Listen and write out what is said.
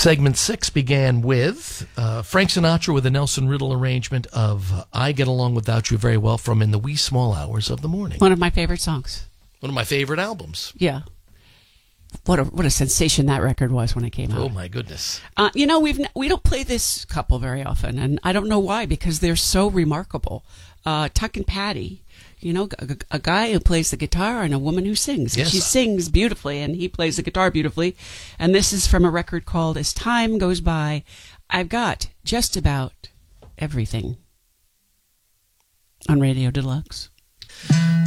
Segment 6 began with Frank Sinatra with a Nelson Riddle arrangement of I Get Along Without You Very Well from In the Wee Small Hours of the Morning. One of my favorite songs. One of my favorite albums. Yeah. What a sensation that record was when it came out. Oh, my goodness. We don't play this couple very often, and I don't know why, because they're so remarkable. Tuck and Patty, a guy who plays the guitar and a woman who sings. Yes. She sings beautifully, and he plays the guitar beautifully. And this is from a record called As Time Goes By, I've Got Just About Everything on Radio Deluxe.